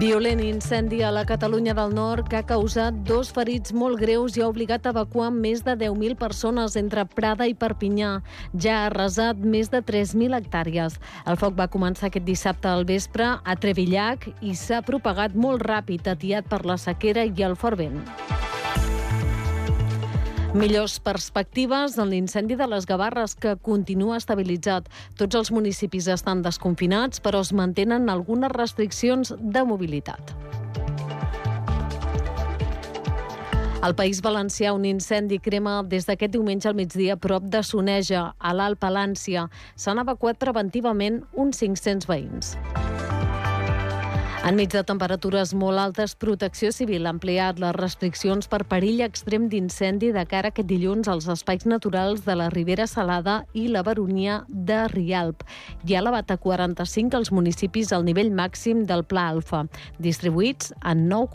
Violent incendi a la Catalunya del Nord que ha causat 2 ferits molt greus i ha obligat a evacuar més de 10.000 persones entre Prada i Perpinyà. Ja ha arrasat més de 3.000 hectàrees. El foc va començar aquest dissabte al vespre a Trevillac i s'ha propagat molt ràpid, atiat per la sequera i el fort vent. Millors perspectives en l'incendi de les Gavarres, que continua estabilitzat. Tots els municipis estan desconfinats, però es mantenen algunes restriccions de mobilitat. Al País Valencià, un incendi crema des d'aquest diumenge al migdia a prop de Soneja, a l'Alt Palància. S'han evacuat preventivament uns 500 veïns. Enmig de temperatures molt altes, Protecció Civil ha ampliat les restriccions per perill extrem d'incendi de cara aquest dilluns als espais naturals de la Ribera Salada i la Baronia de Rialp. I ha elevat a 45 els municipis al nivell màxim del Pla Alfa, distribuïts en 9